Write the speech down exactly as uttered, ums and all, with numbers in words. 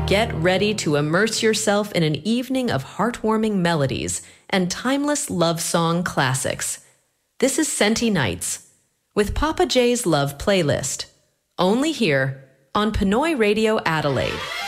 Get ready to immerse yourself in an evening of heartwarming melodies and timeless love song classics. This is Senti Nights with Papa J's Love Playlist, only here on Pinoy Radio Adelaide.